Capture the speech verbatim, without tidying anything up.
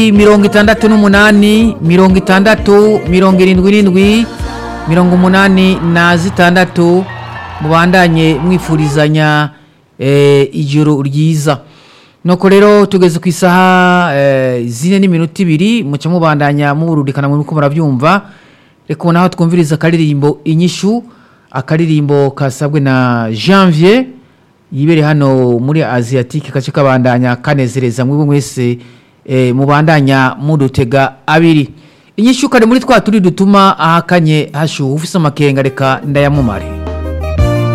mirongo itandatu n'umunani mirongo itandatu mirongo irindwi n'indwi mirongo umunani na zitandatu mubandanye mwifurizanya eh, ijoro ryiza. Nuko rero tugeze ku isaha eh, zine n'iminota ibiri muca mubandanya muburudikana mu ko muravyumva. Reka naho twumviriza akaririmbo inyishu, akaririmbo kasabwe na Janvier yibere hano muri Asiatique kace kabandanya kanezereza mwebwe mwese e, mubandanya mudutega abiri. Inyishu kare muri twa turi dutuma ahakanye hashu ufise amakenga reka ndayamumare.